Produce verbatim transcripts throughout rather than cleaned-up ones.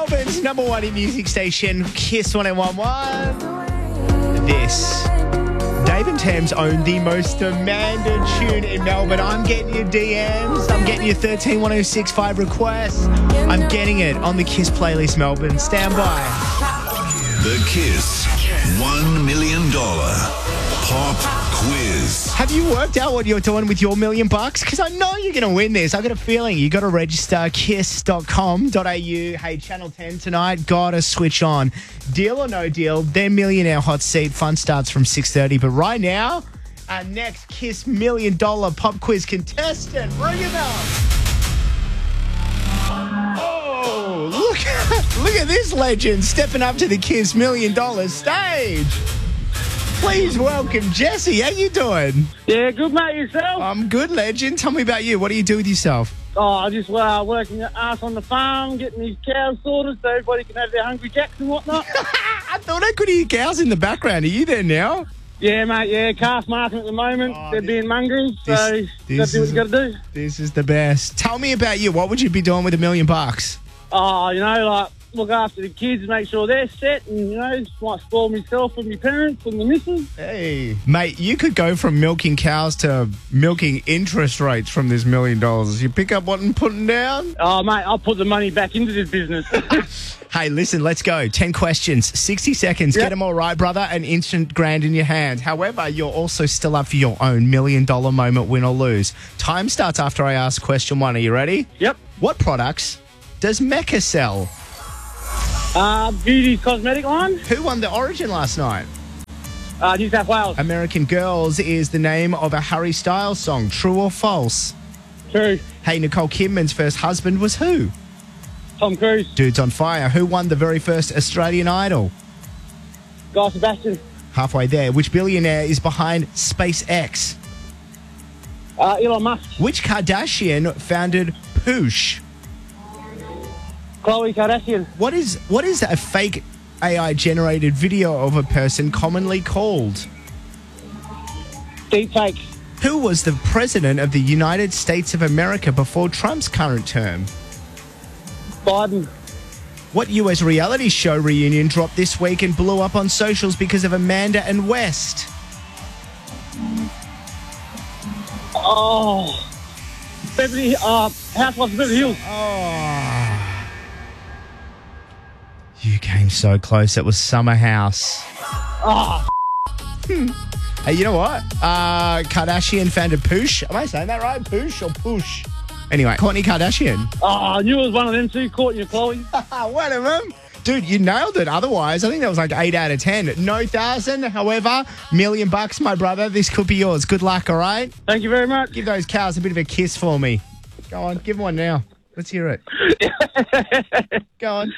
Melbourne's number one in music station, Kiss one oh one point one. This, Dave and Tam's own the most demanded tune in Melbourne. I'm getting your D Ms. I'm getting your thirteen one oh six five requests. I'm getting it on the Kiss playlist, Melbourne. Stand by. The Kiss one million dollars Pop Quiz. Have you worked out what you're doing with your million bucks? Because I know you're going to win this. I've got a feeling you got to register kiss dot com dot a u. Hey, Channel ten tonight, got to switch on. Deal or no deal, their millionaire hot seat. Fun starts from six thirty. But right now, our next Kiss million dollar pop quiz contestant, bring him out. Oh, look at, look at this legend stepping up to the Kiss million dollar stage. Please welcome Jesse. How you doing? Yeah, good mate, yourself? I'm good, legend. Tell me about you. What do you do with yourself? Oh, I just uh, working your ass on the farm, getting these cows sorted so everybody can have their Hungry Jacks and whatnot. I thought I could hear cows in the background. Are you there now? Yeah, mate, yeah, calf market at the moment. Oh, They're this- being mongrels, so this- you got this to do what is- you got to do. This is the best. Tell me about you. What would you be doing with a million bucks? Oh, you know, like, look after the kids, make sure they're set, and, you know, might spoil myself and my parents and the missus. Hey. Mate, you could go from milking cows to milking interest rates from this million dollars. You pick up what I'm putting down? Oh, mate, I'll put the money back into this business. Hey, listen, let's go. ten questions, sixty seconds. Yep. Get them all right, brother. An instant grand in your hand. However, you're also still up for your own million dollar moment, win or lose. Time starts after I ask question one. Are you ready? Yep. What products does Mecca sell? Uh, beauty cosmetic line, Who won the Origin last night? uh, New South Wales. American Girls is the name of a Harry Styles song. True or false? True. Hey, Nicole Kidman's first husband was who? Tom Cruise. Dudes on Fire. Who won the very first Australian Idol? Guy Sebastian. Halfway there. Which billionaire is behind SpaceX? Uh, Elon Musk. Which Kardashian founded Poosh? Khloe Kardashian. What is what is a fake A I generated video of a person commonly called? Deepfake. Who was the president of the United States of America before Trump's current term? Biden. What U S reality show reunion dropped this week and blew up on socials because of Amanda and West? Oh. Beverly, uh, Housewives of Beverly Hills. Oh. You came so close. It was Summer House. Oh. Hey, you know what? Uh, Kardashian founded Poosh. Am I saying that right? Poosh or Push? Anyway, Kourtney Kardashian. Oh, I knew it was one of them two, Courtney and Chloe. One of them. Dude, you nailed it. Otherwise, I think that was like eight out of ten. No thousand, however, million bucks, my brother. This could be yours. Good luck, all right? Thank you very much. Give those cows a bit of a kiss for me. Go on, give one now. Let's hear it. Go on.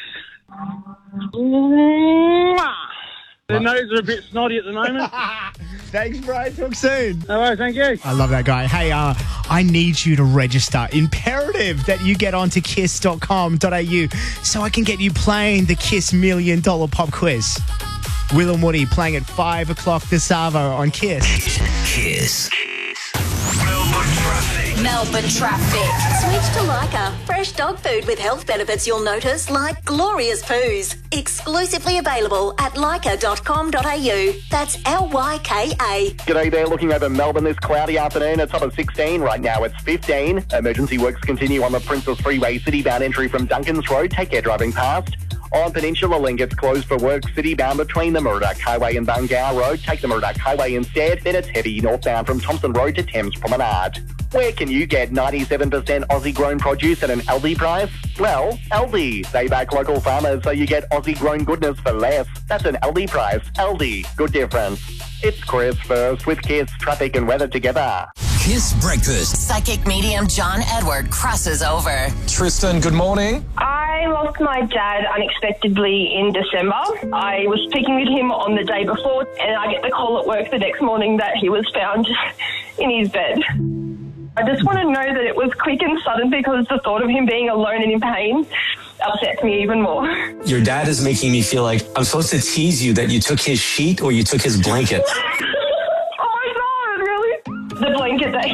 Their noses are a bit snotty at the moment. Thanks, bro. Talk soon. All right, thank you. I love that guy. Hey, uh, I need you to register. Imperative that you get onto kiss dot com dot a u so I can get you playing the Kiss Million Dollar Pop Quiz. Will and Woody playing at five o'clock this Arvo on Kiss. Kiss. Melbourne traffic. Melbourne traffic. Switch to Lyca. Fresh dog food with health benefits you'll notice, like glorious poos. Exclusively available at lyca dot com dot a u. That's L Y K A. G'day there, looking over Melbourne this cloudy afternoon. At top of sixteen, right now it's fifteen. Emergency works continue on the Princess Freeway city-bound entry from Duncan's Road. Take care driving past. On Peninsula Link, it's closed for work city-bound between the Murdoch Highway and Bungow Road. Take the Murdoch Highway instead. Then it's heavy northbound from Thompson Road to Thames Promenade. Where can you get ninety-seven percent Aussie-grown produce at an Aldi price? Well, Aldi. They back local farmers so you get Aussie-grown goodness for less. That's an Aldi price. Aldi. Good difference. It's Chris first with Kiss, traffic and weather together. Kiss Breakfast. Psychic medium John Edward crosses over. Tristan, good morning. I lost my dad unexpectedly in December. I was speaking with him on the day before, and I get the call at work the next morning that he was found in his bed. I just want to know that it was quick and sudden, because the thought of him being alone and in pain upsets me even more. Your dad is making me feel like I'm supposed to tease you that you took his sheet or you took his blanket. Oh my God, really? The blanket that he passed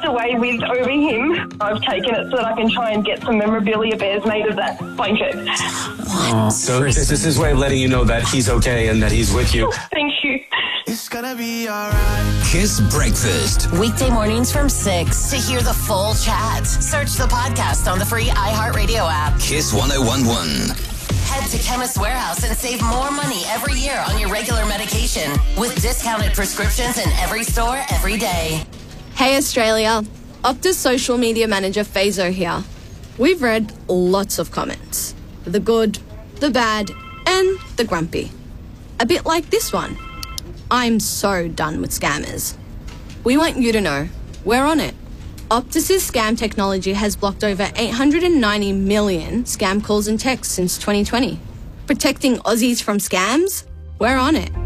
away with over him. I've taken it so that I can try and get some memorabilia bears made of that blanket. Oh, so this is his way of letting you know that he's okay and that he's with you. Thank you. It's gonna be alright. Kiss Breakfast. Weekday mornings from six. To hear the full chat, search the podcast on the free iHeartRadio app. Kiss one oh one one. Head to Chemist Warehouse and save more money every year on your regular medication with discounted prescriptions in every store every day. Hey Australia, Optus social media manager Fazo here. We've read lots of comments. The good, the bad, and the grumpy. A bit like this one. I'm so done with scammers. We want you to know, we're on it. Optus's scam technology has blocked over eight hundred ninety million scam calls and texts since twenty twenty. Protecting Aussies from scams? We're on it.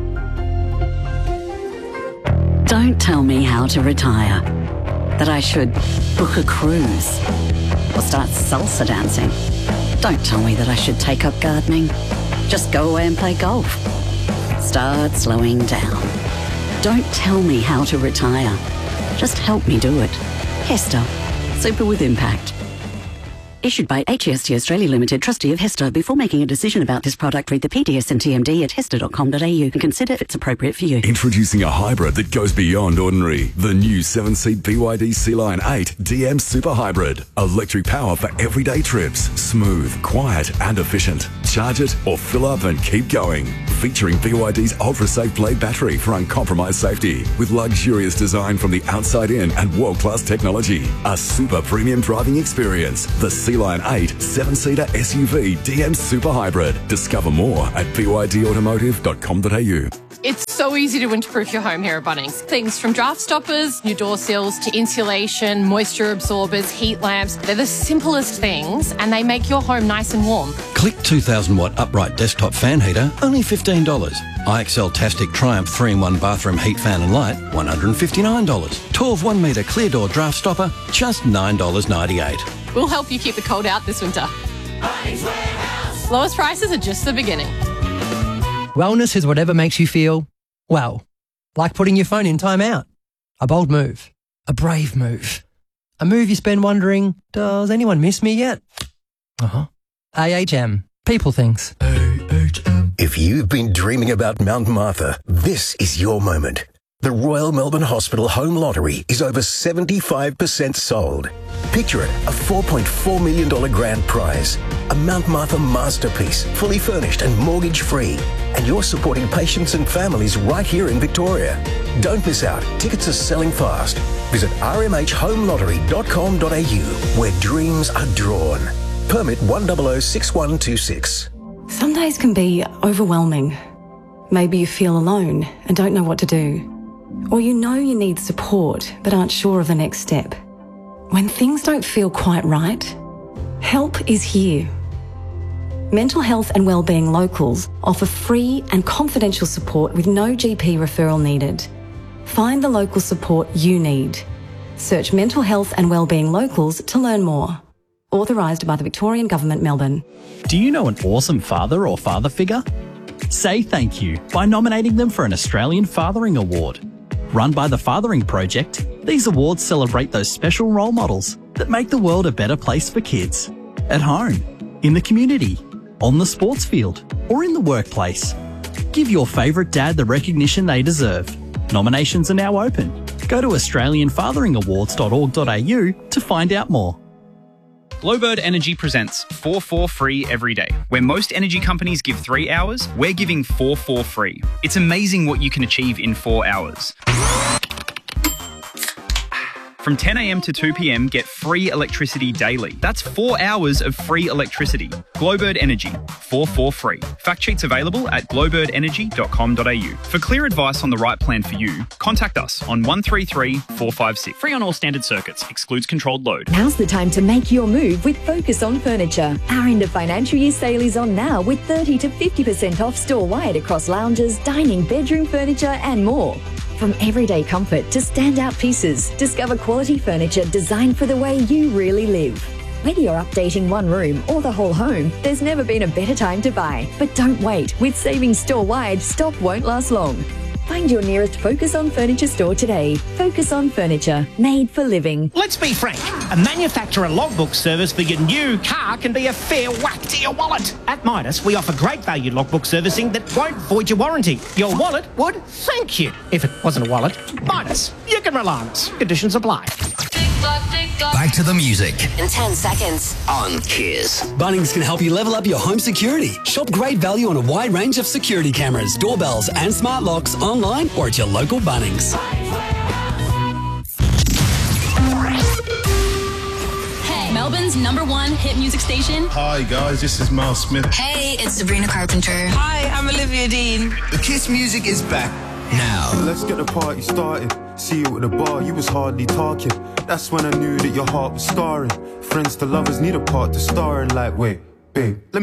Don't tell me how to retire. That I should book a cruise or start salsa dancing. Don't tell me that I should take up gardening. Just go away and play golf. Start slowing down. Don't tell me how to retire. Just help me do it. Hester. Super with impact. Issued by H E S T Australia Limited, trustee of Hester. Before making a decision about this product, read the P D S and T M D at hester dot com dot a u and consider if it's appropriate for you. Introducing a hybrid that goes beyond ordinary. The new seven-seat B Y D Sea-Line eight D M Super Hybrid. Electric power for everyday trips. Smooth, quiet and efficient. Charge it or fill up and keep going. Featuring B Y D's ultra-safe blade battery for uncompromised safety. With luxurious design from the outside in and world-class technology. A super premium driving experience. The Sea-Line eight seven-seater S U V D M Super Hybrid. Discover more at b y d automotive dot com dot a u. It's so easy to winterproof your home here at Bunnings. Things from draft stoppers, new door sills, to insulation, moisture absorbers, heat lamps. They're the simplest things and they make your home nice and warm. Click two thousand watt upright desktop fan heater, only fifteen dollars. I X L Tastic Triumph three in one bathroom heat fan and light, one hundred fifty-nine dollars. twelve one metre clear door draft stopper, just nine dollars ninety-eight. We'll help you keep the cold out this winter. Lowest prices are just the beginning. Wellness is whatever makes you feel, well, like putting your phone in timeout. A bold move. A brave move. A move you spend wondering, does anyone miss me yet? Uh-huh. A H M. People things. A H M. If you've been dreaming about Mount Martha, this is your moment. The Royal Melbourne Hospital Home Lottery is over seventy-five percent sold. Picture it, a four point four million dollars grand prize, a Mount Martha masterpiece, fully furnished and mortgage-free. And you're supporting patients and families right here in Victoria. Don't miss out. Tickets are selling fast. Visit r m h home lottery dot com dot a u, where dreams are drawn. Permit one zero zero six one two six. Some days can be overwhelming. Maybe you feel alone and don't know what to do. Or you know you need support but aren't sure of the next step. When things don't feel quite right, help is here. Mental Health and Wellbeing Locals offer free and confidential support with no G P referral needed. Find the local support you need. Search Mental Health and Wellbeing Locals to learn more. Authorised by the Victorian Government, Melbourne. Do you know an awesome father or father figure? Say thank you by nominating them for an Australian Fathering Award. Run by the Fathering Project, these awards celebrate those special role models that make the world a better place for kids. At home, in the community, on the sports field, or in the workplace. Give your favourite dad the recognition they deserve. Nominations are now open. Go to australian fathering awards dot org dot a u to find out more. Glowbird Energy presents four four free every day. Where most energy companies give three hours, we're giving four four free. It's amazing what you can achieve in four hours. From ten a m to two p m, get free electricity daily. That's four hours of free electricity. Glowbird Energy, four four free. Fact sheets available at glowbird energy dot com dot a u. For clear advice on the right plan for you, contact us on one three three four five six. Free on all standard circuits, excludes controlled load. Now's the time to make your move with Focus on Furniture. Our end of financial year sale is on now with thirty to fifty percent off store-wide across lounges, dining, bedroom furniture and more. From everyday comfort to standout pieces, discover quality furniture designed for the way you really live. Whether you're updating one room or the whole home, there's never been a better time to buy. But don't wait. With savings store-wide, stock won't last long. Find your nearest Focus on Furniture store today. Focus on Furniture, made for living. Let's be frank, a manufacturer logbook service for your new car can be a fair whack to your wallet. At Midas, we offer great value logbook servicing that won't void your warranty. Your wallet would thank you. If it wasn't a wallet, Midas, you can rely on us. Conditions apply. Back to the music In ten seconds. on Kiss. Bunnings can help you level up your home security. Shop great value on a wide range of security cameras, doorbells and smart locks online or at your local Bunnings. Hey, Melbourne's number one hit music station. Hi guys, this is Miles Smith. Hey, it's Sabrina Carpenter. Hi, I'm Olivia Dean. The Kiss music is back now. Let's get the party started. See you at the bar, you was hardly talking. That's when I knew that your heart was scarring. Friends to lovers need a part to star in. Like, wait, babe, let me